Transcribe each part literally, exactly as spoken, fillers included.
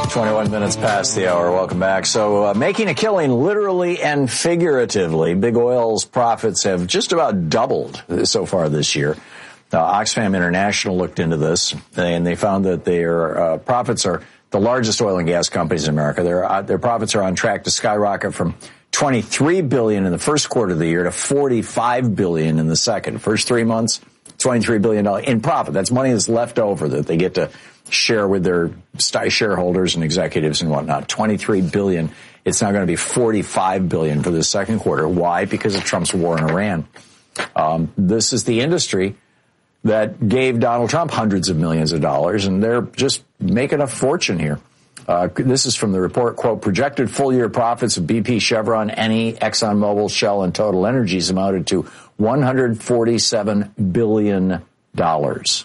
twenty-one minutes past the hour. Welcome back. So, uh, making a killing literally and figuratively. Big Oil's profits have just about doubled so far this year. Uh, Oxfam International looked into this, and they found that their uh, profits are the largest oil and gas companies in America. Their uh, their profits are on track to skyrocket from twenty-three billion dollars in the first quarter of the year to forty-five billion dollars in the second. First three months, twenty-three billion dollars in profit. That's money that's left over that they get to share with their shareholders and executives and whatnot. twenty-three billion dollars. It's now going to be forty-five billion dollars for the second quarter. Why? Because of Trump's war in Iran. Um, this is the industry that gave Donald Trump hundreds of millions of dollars, and they're just making a fortune here. Uh, this is from the report, quote, projected full-year profits of B P, Chevron, Eni, ExxonMobil, Shell, and Total Energies amounted to one hundred forty-seven billion dollars.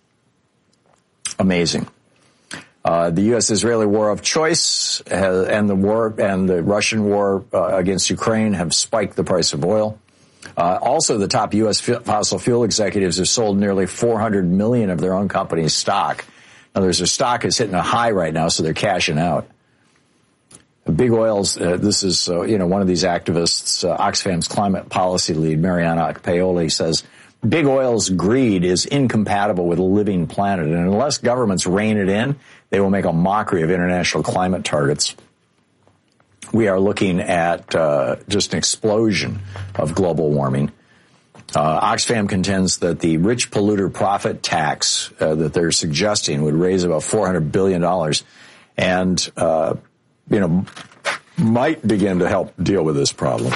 Amazing. Uh, the U S-Israeli war of choice has, and the war and the Russian war uh, against Ukraine have spiked the price of oil. Uh, also, the top U S fossil fuel executives have sold nearly four hundred million of their own company's stock. Now, their stock is hitting a high right now, so they're cashing out. Big Oil's, uh, this is, uh, you know, one of these activists, uh, Oxfam's climate policy lead, Mariana Paoli, says, Big Oil's greed is incompatible with a living planet, and unless governments rein it in, they will make a mockery of international climate targets. We are looking at uh, just an explosion of global warming. Uh, Oxfam contends that the rich polluter profit tax uh, that they're suggesting would raise about four hundred billion dollars and, uh, you know, might begin to help deal with this problem.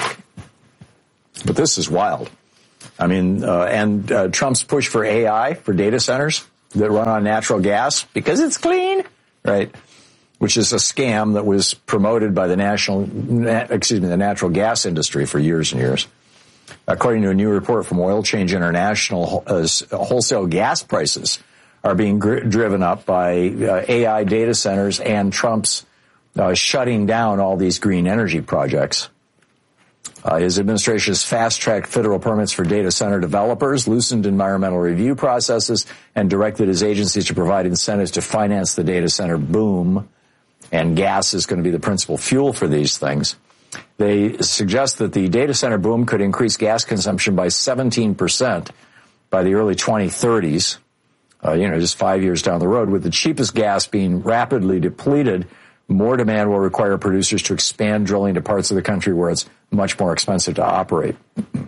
But this is wild. I mean, uh, and uh, Trump's push for A I, for data centers that run on natural gas because it's clean, right? Which is a scam that was promoted by the national, excuse me, the natural gas industry for years and years. According to a new report from Oil Change International, uh, wholesale gas prices are being gr- driven up by uh, A I data centers and Trump's uh, shutting down all these green energy projects. Uh, his administration has fast-tracked federal permits for data center developers, loosened environmental review processes, and directed his agencies to provide incentives to finance the data center boom. And gas is going to be the principal fuel for these things. They suggest that the data center boom could increase gas consumption by seventeen percent by the early twenty thirties, uh, you know, just five years down the road. With the cheapest gas being rapidly depleted, more demand will require producers to expand drilling to parts of the country where it's much more expensive to operate.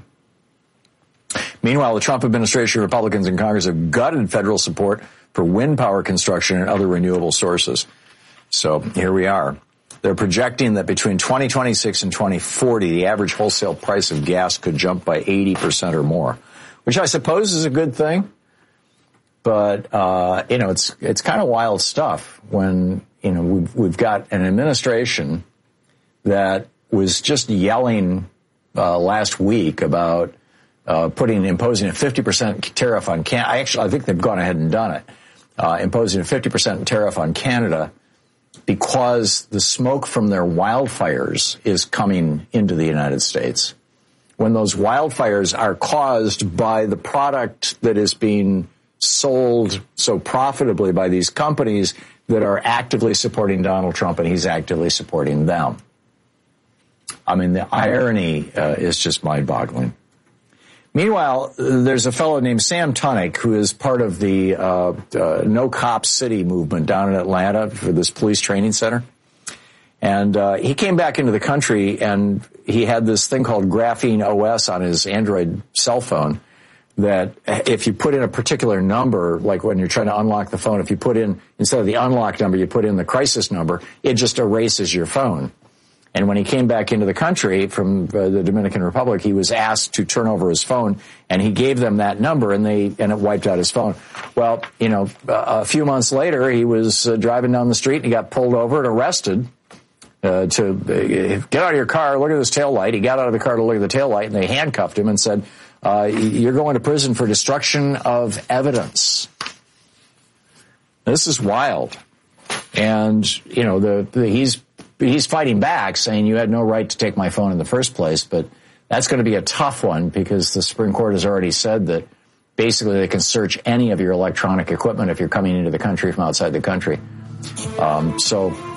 Meanwhile, the Trump administration, Republicans in Congress have gutted federal support for wind power construction and other renewable sources. So here we are. They're projecting that between twenty twenty-six and twenty forty, the average wholesale price of gas could jump by eighty percent or more, which I suppose is a good thing. But, uh, you know, it's it's kind of wild stuff when, you know, we've, we've got an administration that was just yelling uh, last week about uh, putting, imposing a fifty percent tariff on Canada. I actually, I think they've gone ahead and done it, uh, imposing a fifty percent tariff on Canada because the smoke from their wildfires is coming into the United States. When those wildfires are caused by the product that is being sold so profitably by these companies that are actively supporting Donald Trump, and he's actively supporting them. I mean, the irony uh, is just mind-boggling. Meanwhile, there's a fellow named Sam Tunnick who is part of the uh, uh, No Cop City movement down in Atlanta for this police training center. And uh, he came back into the country, and he had this thing called Graphene O S on his Android cell phone that if you put in a particular number, like when you're trying to unlock the phone, if you put in, instead of the unlock number, you put in the crisis number, it just erases your phone. And when he came back into the country from uh, the Dominican Republic, he was asked to turn over his phone, and he gave them that number, and they and it wiped out his phone. Well, you know, a few months later, he was uh, driving down the street, and he got pulled over and arrested uh, to uh, get out of your car, look at this taillight. He got out of the car to look at the taillight, and they handcuffed him and said, uh, you're going to prison for destruction of evidence. This is wild. And, you know, the, the he's He's fighting back, saying you had no right to take my phone in the first place, but that's going to be a tough one because the Supreme Court has already said that basically they can search any of your electronic equipment if you're coming into the country from outside the country. Um, so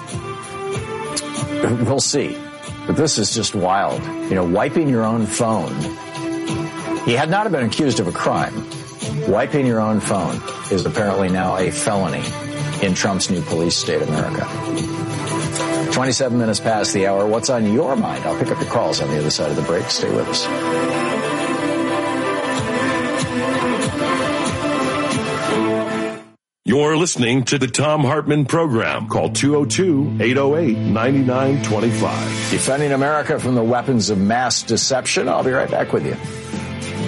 we'll see. But this is just wild. You know, wiping your own phone. He had not been accused of a crime. Wiping your own phone is apparently now a felony in Trump's new police state, America. twenty-seven minutes past the hour. What's on your mind? I'll pick up your calls on the other side of the break. Stay with us. You're listening to the Thom Hartmann Program. Call two oh two, eight oh eight, nine nine two five. Defending America from the weapons of mass deception. I'll be right back with you.